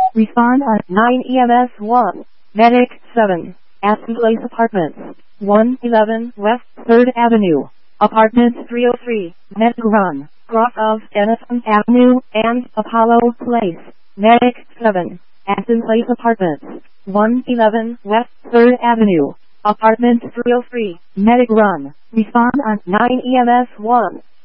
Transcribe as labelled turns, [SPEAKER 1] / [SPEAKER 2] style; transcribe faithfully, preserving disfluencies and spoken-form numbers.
[SPEAKER 1] Respond on nine E M S one. Medic seven. Aspen Place Apartments. one eleven West third Avenue. Apartment three oh three. Medic Run. Cross of Denison Avenue and Apollo Place. Medic seven. Aspen Place Apartments. one eleven West third Avenue. Apartment three oh three. Medic Run. Respond on nine E M S one.